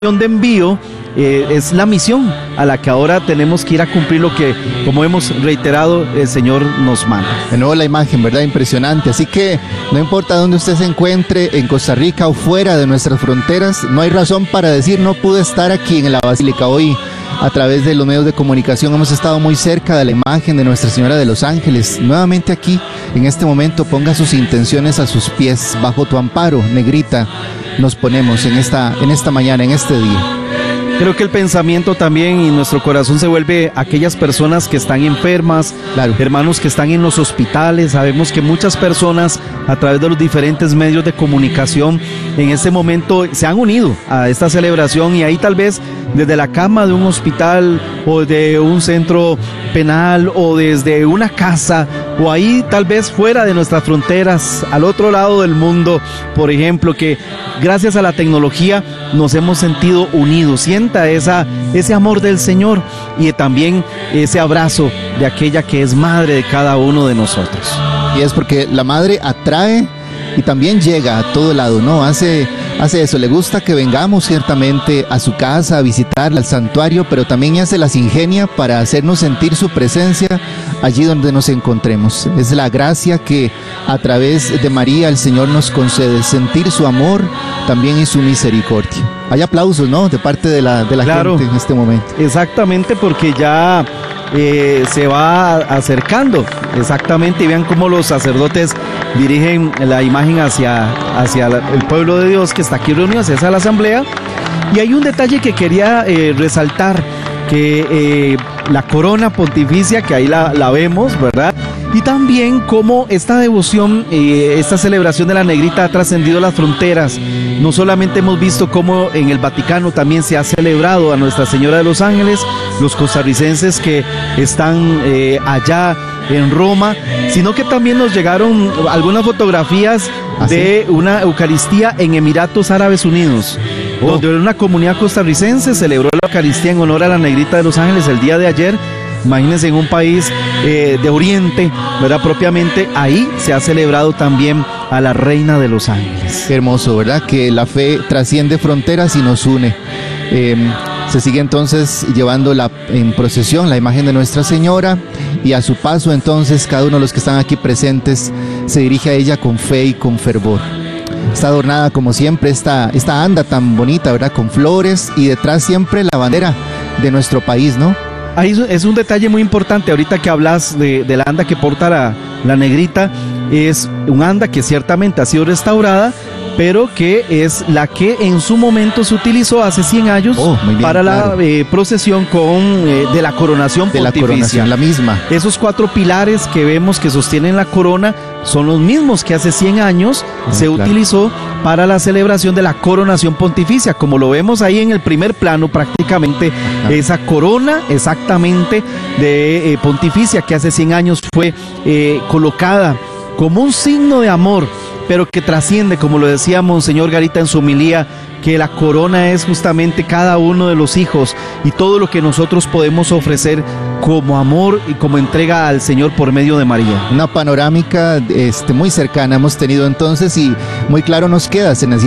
de envío es la misión a la que ahora tenemos que ir a cumplir lo que, como hemos reiterado, el Señor nos manda. De nuevo la imagen, ¿verdad? Impresionante. Así que no importa dónde usted se encuentre, en Costa Rica o fuera de nuestras fronteras, no hay razón para decir no pude estar aquí en la Basílica. Hoy, a través de los medios de comunicación, hemos estado muy cerca de la imagen de Nuestra Señora de los Ángeles. Nuevamente aquí, en este momento, ponga sus intenciones a sus pies. Bajo tu amparo, Negrita, nos ponemos en esta mañana, en este día. Creo que el pensamiento también y nuestro corazón se vuelve aquellas personas que están enfermas, Claro. hermanos que están en los hospitales. Sabemos que muchas personas a través de los diferentes medios de comunicación en este momento se han unido a esta celebración, y ahí tal vez desde la cama de un hospital o de un centro penal o desde una casa, o ahí tal vez fuera de nuestras fronteras, al otro lado del mundo, por ejemplo, que gracias a la tecnología nos hemos sentido unidos. Sienta ese amor del Señor y también ese abrazo de aquella que es madre de cada uno de nosotros. Y es porque la madre atrae y también llega a todo lado, ¿no? Hace eso, le gusta que vengamos ciertamente a su casa, a visitarla, al santuario, pero también ella se las ingenia para hacernos sentir su presencia allí donde nos encontremos. Es la gracia que a través de María el Señor nos concede, sentir su amor también y su misericordia. Hay aplausos, ¿no? De parte de la Claro, gente en este momento. Exactamente, porque ya se va acercando, exactamente, y vean cómo los sacerdotes dirigen la imagen hacia el pueblo de Dios que está aquí reunido, hacia la asamblea. Y hay un detalle que quería resaltar, que la corona pontificia, que ahí la vemos, ¿verdad? Y también cómo esta devoción, esta celebración de la Negrita ha trascendido las fronteras. No solamente hemos visto cómo en el Vaticano también se ha celebrado a Nuestra Señora de los Ángeles, los costarricenses que están allá en Roma, sino que también nos llegaron algunas fotografías de una Eucaristía en Emiratos Árabes Unidos, donde una comunidad costarricense celebró la Eucaristía en honor a la Negrita de los Ángeles el día de ayer. Imagínense, en un país de Oriente, ¿verdad? Propiamente ahí se ha celebrado también a la Reina de los Ángeles. Qué hermoso, ¿verdad? Que la fe trasciende fronteras y nos une. Se sigue entonces llevando en procesión la imagen de Nuestra Señora, y a su paso entonces cada uno de los que están aquí presentes se dirige a ella con fe y con fervor. Está adornada como siempre esta anda tan bonita, ¿verdad? Con flores, y detrás siempre la bandera de nuestro país, ¿no? Ahí es un detalle muy importante. Ahorita que hablas de la anda que porta la Negrita, es un anda que ciertamente ha sido restaurada, pero que es la que en su momento se utilizó hace 100 años para la procesión de la coronación pontificia. De la coronación, la misma. Esos 4 pilares que vemos que sostienen la corona son los mismos que hace 100 años se utilizó para la celebración de la coronación pontificia, como lo vemos ahí en el primer plano prácticamente. Esa corona exactamente de pontificia que hace 100 años fue colocada como un signo de amor, pero que trasciende, como lo decía Monseñor Garita en su homilía, que la corona es justamente cada uno de los hijos y todo lo que nosotros podemos ofrecer como amor y como entrega al Señor por medio de María. Una panorámica muy cercana hemos tenido entonces, y muy claro nos queda, se necesita